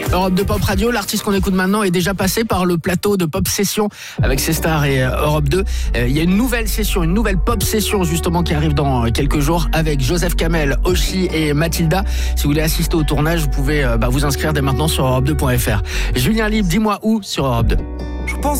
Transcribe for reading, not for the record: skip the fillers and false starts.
Europe 2 Pop Radio, l'artiste qu'on écoute maintenant est déjà passé par le plateau de Pop Session avec ses stars et Europe 2. Il y a une nouvelle session, une nouvelle Pop Session justement qui arrive dans quelques jours avec Joseph Kamel, Oshi et Mathilda. Si vous voulez assister au tournage, vous pouvez vous inscrire dès maintenant sur Europe2.fr. Julien Libre, dis-moi où sur Europe 2.